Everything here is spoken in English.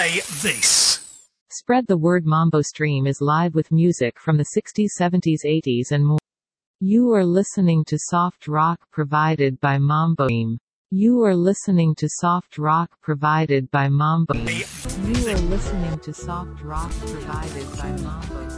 Play this. Spread the word. Mambo Stream is live with music from the 60s, 70s, 80s and more. You are listening to soft rock provided by Mambo Stream. You are listening to soft rock provided by Mambo. You are listening to soft rock provided by Mambo.